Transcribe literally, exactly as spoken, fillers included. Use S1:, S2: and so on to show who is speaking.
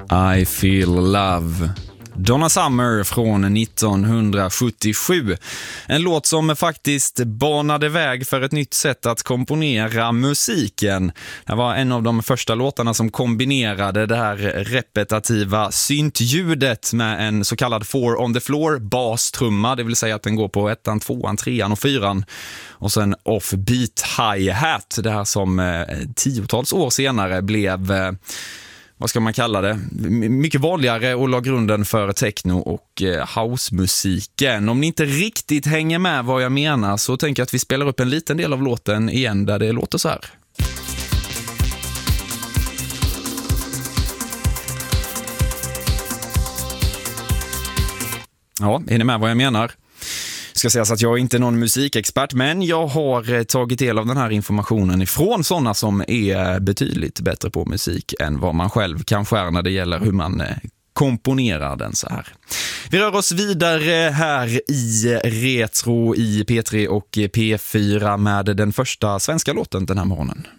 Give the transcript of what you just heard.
S1: I Feel Love. Donna Summer från nittonhundrasjuttiosju. En låt som faktiskt banade väg för ett nytt sätt att komponera musiken. Det var en av de första låtarna som kombinerade det här repetitiva syntljudet med en så kallad four on the floor bastrumma, det vill säga att den går på ettan, tvåan, trean och fyran. Och sen offbeat hi-hat, det här som eh, tiotals år senare blev... Eh, vad ska man kalla det? Mycket vanligare och la grunden för techno och housemusiken. Om ni inte riktigt hänger med vad jag menar så tänker jag att vi spelar upp en liten del av låten igen där det låter så här. Ja, är ni med vad jag menar? Ska säga så att jag är inte någon musikexpert, men jag har tagit del av den här informationen ifrån sådana som är betydligt bättre på musik än vad man själv kanske är när det gäller hur man komponerar den så här. Vi rör oss vidare här i Retro i P tre och P fyra med den första svenska låten den här morgonen.